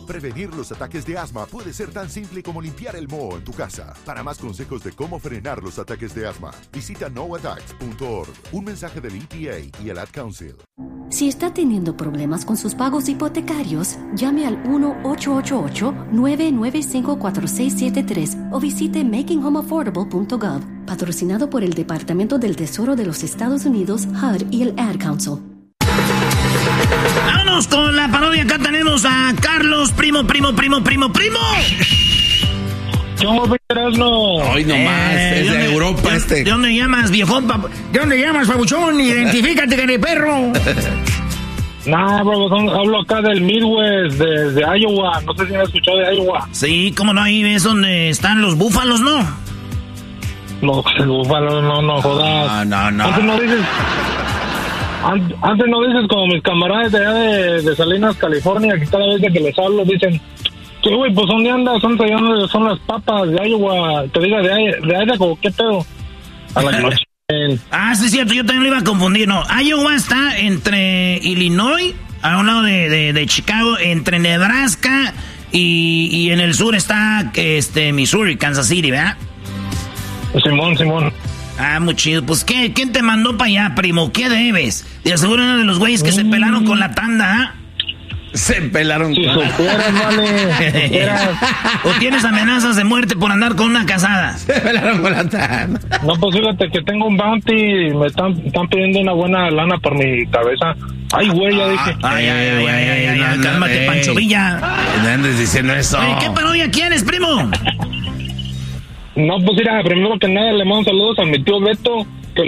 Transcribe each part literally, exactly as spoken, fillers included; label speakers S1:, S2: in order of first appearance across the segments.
S1: Prevenir los ataques de asma puede ser tan simple como limpiar el moho en tu casa. Para más consejos de cómo frenar los ataques de asma, visita no attacks punto org. Un mensaje del E P A y el Ad Council.
S2: Si está teniendo problemas con sus pagos hipotecarios, llame al uno ocho ocho ocho, nueve nueve cinco, cuatro seis siete tres o visite making home affordable punto gov, patrocinado por el Departamento del Tesoro de los Estados Unidos, H U D y el Ad Council.
S3: Vámonos con la parodia. Acá tenemos a Carlos, primo, primo, primo, primo, primo.
S4: ¿Cómo verás, no?
S5: Hoy nomás, eh, es de, de Europa
S3: de,
S5: este.
S3: ¿De dónde llamas, viejón? Pap- ¿De dónde llamas, babuchón? Identifícate, que eres perro.
S4: Nah, babuzón, hablo acá del Midwest, de, de Iowa. No sé si me has escuchado de Iowa.
S3: Sí, cómo no, ahí ves donde están los búfalos, ¿no?
S4: Los búfalos, no, no jodas.
S5: No, no, no.
S4: Antes no dices... Antes no dices como mis camaradas de allá de, de Salinas, California, que cada vez que les hablo dicen... ¿Qué, güey? Pues ¿dónde andas? Son, son las papas de Iowa. Te diga, de, de Idaho, ¿qué pedo? A la noche.
S3: Ah, sí, es cierto, yo también lo iba a confundir. No, Iowa está entre Illinois, a un lado de, de, de Chicago, entre Nebraska y, y en el sur está este Missouri, Kansas City, ¿verdad?
S4: Simón, Simón.
S3: Ah, muy chido. Pues, ¿qué? ¿Quién te mandó para allá, primo? ¿Qué debes? De seguro uno de los güeyes que mm. se pelaron con la tanda, ¿ah? ¿eh?
S5: Se pelaron
S4: si
S5: con
S4: supieras, vale. Supieras.
S3: ¿O tienes amenazas de muerte por andar con una casada?
S5: Se pelaron con la tanda.
S4: No, pues fíjate que tengo un bounty y me están, están pidiendo una buena lana por mi cabeza. Ay, güey, ya dije.
S3: Ay, ay, ay, ay, ay, ay, ay, cálmate, Pancho Villa.
S5: No andes diciendo eso.
S3: Oye, ¿qué parodia quieres, primo?
S4: No, pues mira, primero que nada le mando saludos a mi tío Beto. Que...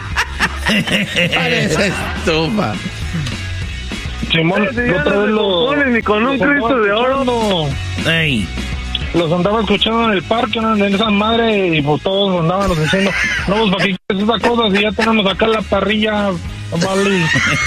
S5: Parece estufa.
S4: Simón, otra vez lo...
S6: ni con un Cristo de oro.
S3: Ey.
S4: Los andaba escuchando en el parque, ¿no? En esa madre, y pues todos andaban diciendo, no, pues ¿para qué quieres esa cosa si ya tenemos acá la parrilla? Vale.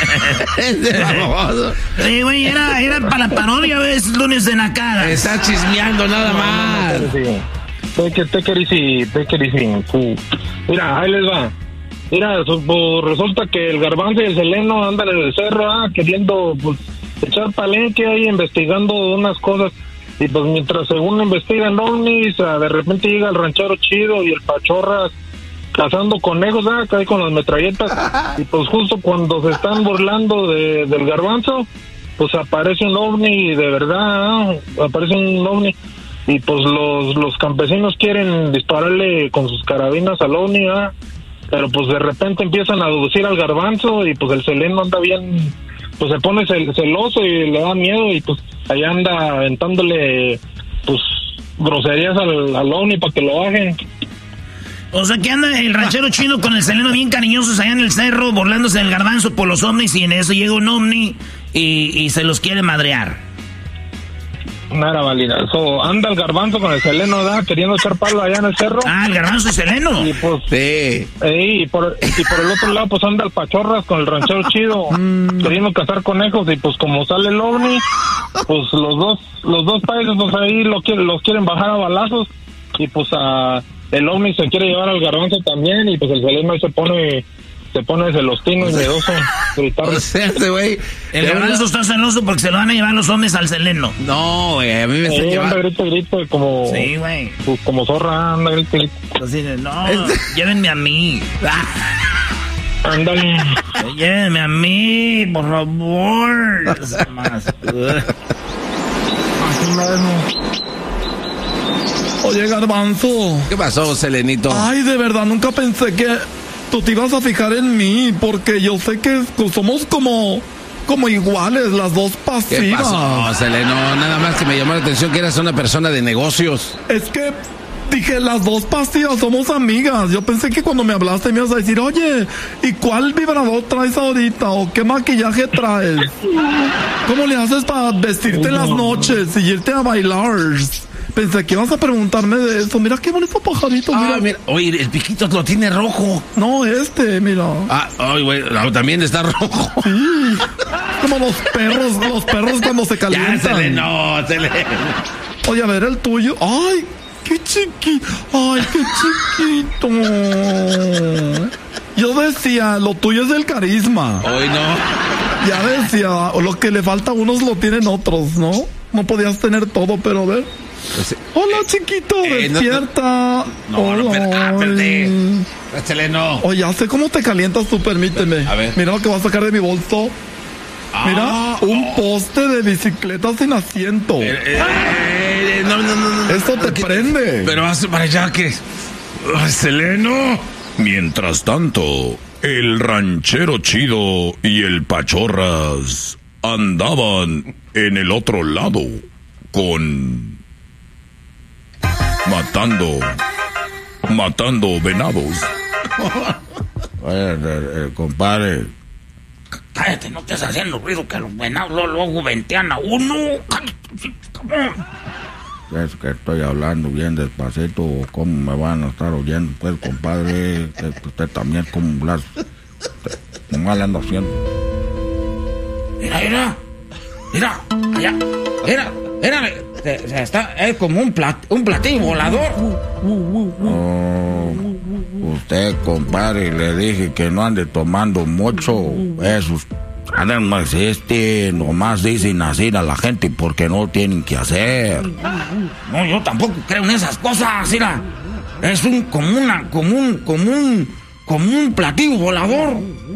S3: Sí, güey, era, era para la parodia, ¿ves? Lunes de Nacada.
S5: Está chismeando nada más.
S4: Take it, take it easy, take it easy. Mira, ahí les va. Mira, pues, resulta que el Garbanzo y el Seleno andan en el cerro, ah, queriendo pues, echar palenque ahí, investigando unas cosas. Y pues mientras según investigan ovnis, ah, de repente llega el ranchero Chido y el Pachorras cazando conejos, ah, ahí con las metralletas. Y pues justo cuando se están burlando de, del Garbanzo, pues aparece un ovni de verdad, ah, aparece un ovni. Y pues los, los campesinos quieren dispararle con sus carabinas al ovni, ah. Pero pues de repente empiezan a deducir al Garbanzo y pues el Seleno anda bien, pues se pone cel- celoso y le da miedo y pues ahí anda aventándole pues groserías al, al ovni para que lo bajen.
S3: O sea que anda el ranchero Chino con el Seleno bien cariñosos allá en el cerro, burlándose del Garbanzo por los ovnis y en eso llega un ovni y, y se los quiere madrear.
S4: Nada, válida. So, anda el Garbanzo con el Seleno, ¿da? Queriendo echar palo allá en el cerro.
S3: Ah, el Garbanzo y Seleno.
S4: Y pues,
S5: sí.
S4: Y por, y por el otro lado, pues anda el Pachorras con el ranchero Chido, queriendo cazar conejos. Y pues como sale el ovni, pues los dos, los dos países, pues ahí lo quieren, los quieren bajar a balazos. Y pues a, el ovni se quiere llevar al Garbanzo también. Y pues el Seleno ahí se pone... Se pone celostino y miedoso.
S5: O sea, este güey...
S3: El Garbanzo está celoso porque se lo van a llevar los hombres al Seleno.
S5: No, güey, a mí me está
S4: eh,
S5: llevando...
S4: Anda grito, grito, como...
S3: Sí, güey.
S4: Pues, como zorra, anda grito, grito.
S3: Así de, no, llévenme a mí.
S4: Ándale.
S3: Llévenme a mí, por favor. Más.
S4: Así mismo.
S7: Oye, Garbanzo.
S5: ¿Qué pasó, Selenito?
S7: Ay, de verdad, nunca pensé que tú te ibas a fijar en mí, porque yo sé que somos como, como iguales, las dos pasivas.
S5: ¿Qué pasó, Seleno? Nada más que me llamó la atención que eras una persona de negocios.
S7: Es que dije, las dos pasivas somos amigas. Yo pensé que cuando me hablaste me ibas a decir, oye, ¿y cuál vibrador traes ahorita? ¿O qué maquillaje traes? ¿Cómo le haces para vestirte en las noches y irte a bailar? Pensé que ibas a preguntarme de eso. Mira qué bonito pajarito.
S5: Ah,
S7: mira.
S5: mira. Oye, el piquito lo tiene rojo.
S7: No, este, mira.
S5: Ah, ay, güey, no, también está rojo.
S7: Sí. Como los perros, los perros cuando se calientan.
S5: Ya, Seleno, Seleno.
S7: Oye, a ver el tuyo. Ay, qué chiquito. Ay, qué chiquito. Yo decía, lo tuyo es el carisma.
S5: Hoy no.
S7: Ya decía, lo que le falta a unos lo tienen otros, ¿no? no podías tener todo, pero a ver.
S5: Pues,
S7: Hola,
S5: eh,
S7: chiquito,
S5: eh, no,
S7: despierta.
S5: No, no, no,
S7: Hola.
S5: espera, ah, espérate. Seleno.
S7: Oye, ya sé cómo te calientas tú, permíteme.
S5: A ver.
S7: Mira lo que voy a sacar de mi bolso.
S5: Ah,
S7: Mira, un
S5: oh.
S7: poste de bicicleta sin asiento.
S5: Eh, eh, eh, no, no, no, no.
S7: Esto te
S5: ¿Qué?
S7: prende.
S5: Pero haz para allá que... Ay, Seleno.
S8: Mientras tanto, el ranchero chido y el Pachorras andaban en el otro lado con... Matando... Matando venados.
S5: Oye, eh, eh, compadre.
S3: Cállate, no estés haciendo ruido que los venados luego, luego ventean a uno.
S5: Es que estoy hablando bien despacito. ¿Cómo me van a estar oyendo? Pues, compadre, usted, usted también como las... Nomás le ando haciendo.
S3: Mira, mira. Mira, allá. Mira, mira. Se, se está, es como un, plat, un platillo volador.
S5: Oh, usted, compadre, le dije que no ande tomando mucho. Esos no existen, nomás dicen así a la gente porque no tienen que hacer.
S3: No, yo tampoco creo en esas cosas, mira. Es un, como una, como un, como un, como un platillo volador.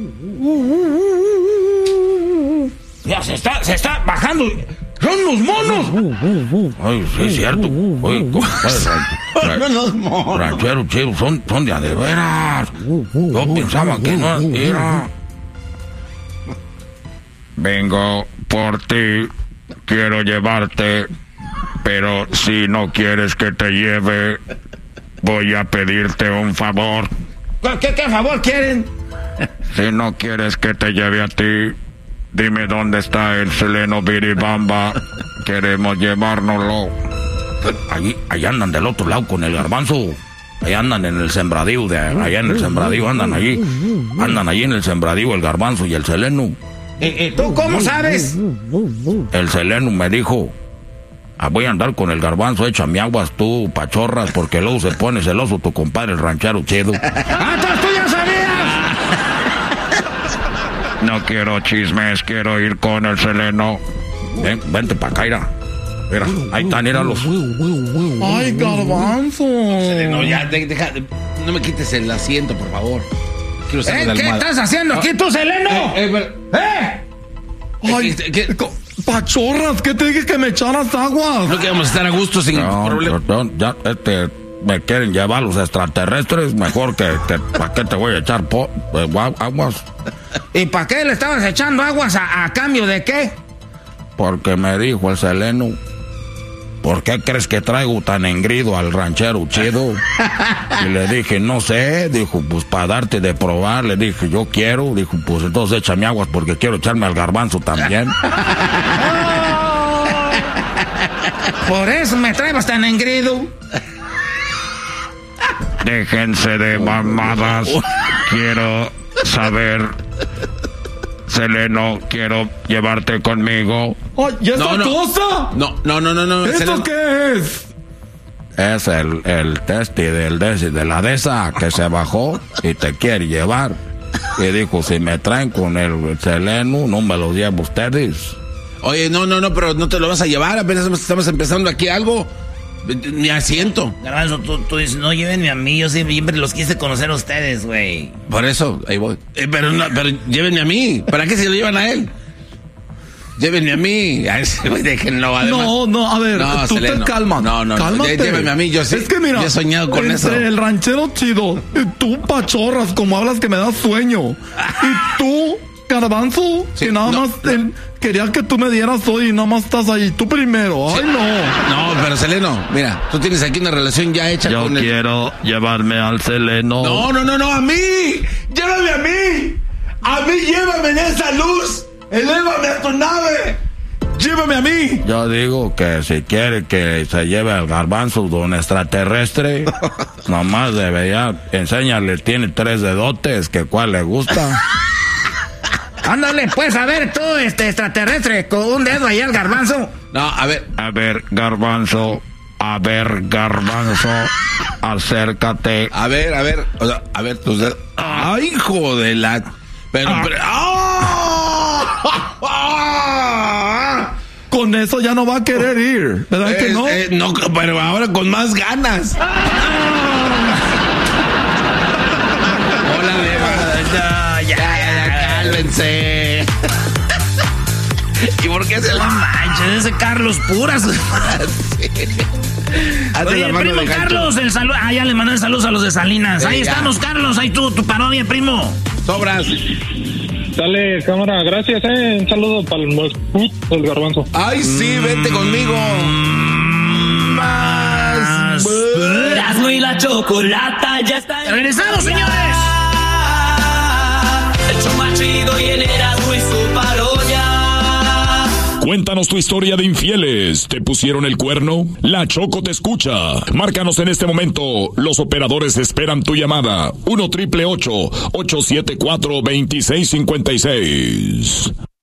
S3: Ya se está, se está bajando. ¡Son los monos!
S5: Ay, sí, es cierto. Oye, compadre, ran, ran, ranchero chido, son, son de a de veras. Yo pensaba que no era.
S8: Vengo por ti, quiero llevarte, pero si no quieres que te lleve, voy a pedirte un favor.
S3: ¿Qué, qué favor quieren?
S8: Si no quieres que te lleve a ti, dime dónde está el Seleno Biribamba. Queremos llevárnoslo.
S5: Allí, allá andan del otro lado con el garbanzo. Allá andan en el sembradío, de allá en el sembradío andan allí. Andan allí en el sembradío el garbanzo y el Seleno.
S3: ¿Y, y tú cómo sabes?
S5: El Seleno me dijo, ah, voy a andar con el garbanzo, échame aguas tú, Pachorras, porque luego se pone celoso tu compadre el ranchero chido.
S3: ¡Ah, entonces tú ya sabías!
S8: No quiero chismes, quiero ir con el Seleno.
S5: Ven, vente pa' acá, mira. Mira, ahí están, míralos.
S7: Ay, garbanzo.
S5: No, ya, de, deja, de, no me quites el asiento, por favor. Quiero usar
S3: ¿Eh?
S5: la
S3: ¿Qué
S5: almohada.
S3: estás haciendo aquí tú, Seleno?
S5: Eh, eh,
S3: ¿Eh?
S7: Ay,
S5: ¿Qué- qué-
S7: co- Pachorras, ¿qué te dije que me echaras aguas?
S5: No que vamos a estar a gusto sin
S8: No,
S5: problema.
S8: no,
S5: Ya, este, me quieren llevar los extraterrestres, mejor que, que ¿para qué te voy a echar po, eh, gua- aguas?
S3: ¿Y para qué le estabas echando aguas a, a cambio de qué?
S5: Porque me dijo el Seleno, ¿por qué crees que traigo tan engrido al ranchero chido? Y le dije, no sé, dijo, pues para darte de probar, le dije, yo quiero, dijo, pues entonces échame aguas porque quiero echarme al garbanzo también.
S3: Por eso me traes tan engrido.
S8: Déjense de mamadas. Quiero saber, Seleno, quiero llevarte conmigo.
S7: Ay, ¿y esta
S5: No, no.
S7: cosa?
S5: No, no, no, no, no.
S7: ¿Esto
S5: Seleno.
S7: qué es?
S5: Es el, el testi del de, de la de esa que se bajó y te quiere llevar. Y dijo, si me traen con el Seleno, no me lo llevo ustedes.
S9: Oye, no, no, no, pero no te lo vas a llevar, apenas estamos empezando aquí algo. Mi asiento.
S3: Garbanzo, tú, tú dices, no llévenme a mí, yo siempre los quise conocer a ustedes, güey.
S9: Por eso, ahí voy. Eh, pero, no, pero llévenme a mí. ¿Para qué se lo llevan a él? Llévenme a mí. A ese güey, déjenlo, además.
S7: No, no, a ver,
S9: No,
S7: tú
S9: Seleno.
S7: te calmas.
S9: No, no, no,
S7: Cálmate.
S9: llévame a mí, yo sí-
S7: Es que mira,
S9: yo he soñado con
S7: entre
S9: eso.
S7: el ranchero chido, y tú, Pachorras, como hablas que me das sueño. Y tú, Garbanzo,
S9: Sí,
S7: que nada
S9: no,
S7: más él quería que tú me dieras hoy y nada más estás ahí. Tú primero. Ay, no.
S9: No, pero Seleno, mira, tú tienes aquí una relación ya hecha
S8: Yo
S9: con el...
S8: quiero llevarme al Seleno.
S9: No, no, no, no, a mí. Llévame a mí. A mí llévame en esa luz. Elévame a tu nave. Llévame a mí.
S5: Yo digo que si quiere que se lleve al garbanzo de un extraterrestre, nomás debería enseñarle, tiene tres dedotes, que cuál le gusta.
S3: Ándale, pues, a ver, tú, este extraterrestre, con un dedo ahí al garbanzo.
S9: No, a ver.
S8: A ver, garbanzo. A ver, garbanzo. Acércate.
S9: A ver, a ver, o sea, a ver tus dedos. ¡Ay, hijo de la! Pero, pero ¡ah!
S7: Con con eso ya no va a querer ir, ¿verdad eh, que no?
S9: Eh, no, pero ahora con más ganas. Hola, Leva.
S3: No, ya, ya, ya,
S9: cálmense. ¿Y por qué se la
S3: mancha? Ese Carlos Puras. Sí. Oye, primo Carlos, el saludo. Ah, ya le mandé saludos a los de Salinas. Sí, ahí ya estamos, Carlos. Ahí tú, tu parodia, primo.
S9: Sobras.
S4: Dale, cámara, gracias, eh. Un saludo para el, el garbanzo.
S9: Ay, sí, vente conmigo.
S3: Más.
S10: Erasmo y la chocolata ya está.
S3: ¡Regresamos, señores!
S10: El show más chido y el Erasmo y su parodia.
S11: Cuéntanos tu historia de infieles. ¿Te pusieron el cuerno? La Choco te escucha. Márcanos en este momento. Los operadores esperan tu llamada. uno triple ocho, ocho siete cuatro, dos seis cinco seis.